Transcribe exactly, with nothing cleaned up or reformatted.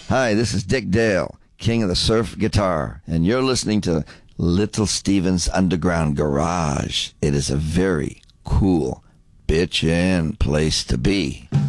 Hi, this is Dick Dale, king of the surf guitar, and you're listening to Little Steven's Underground Garage. It is a very cool, bitchin' place to be.